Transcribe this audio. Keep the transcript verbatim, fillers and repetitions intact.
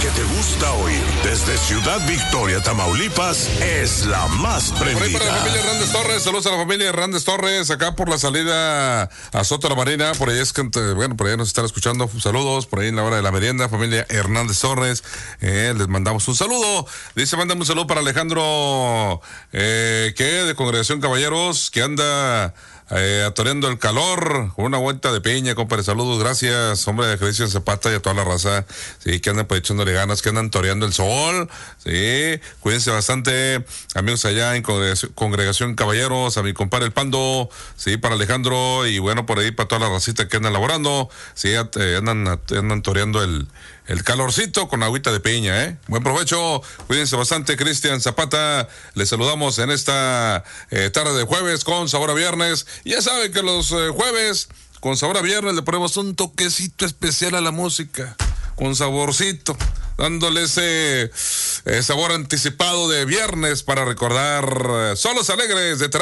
que te gusta oír desde Ciudad Victoria, Tamaulipas, es la más prendida. Por ahí para la familia Hernández Torres, saludos a la familia Hernández Torres, acá por la salida a Soto la Marina, por ahí es que, bueno, por ahí nos están escuchando, saludos, por ahí en la hora de la merienda, familia Hernández Torres, eh, les mandamos un saludo. Dice, mándame un saludo para Alejandro, eh, que de Congregación Caballeros, que anda Eh, atoreando el calor, con una vuelta de piña, compadre, saludos, gracias, hombre de Cristian Zapata y a toda la raza, sí, que andan pues echándole ganas, que andan toreando el sol, sí, cuídense bastante, amigos allá en Congregación, Congregación Caballeros, a mi compadre El Pando, sí, para Alejandro, y bueno, por ahí para toda la racita que andan laborando, sí, eh, andan, andan toreando el El calorcito con agüita de piña, ¿eh? Buen provecho, cuídense bastante, Cristian Zapata. Les saludamos en esta eh, tarde de jueves con sabor a viernes. Y ya saben que los eh, jueves con sabor a viernes le ponemos un toquecito especial a la música, con saborcito, dándole ese eh, sabor anticipado de viernes para recordar eh, Solos Alegres de